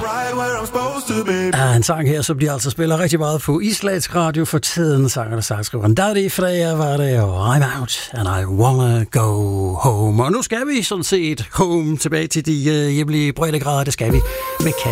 En sang her, som de altså spiller rigtig meget på islandsk radio for tiden. Sanger og sangskriveren Daddy Freja var det, og I'm out and I wanna go home. Og nu skal vi sådan set home tilbage til de hjemlige breddegrader. Det skal vi med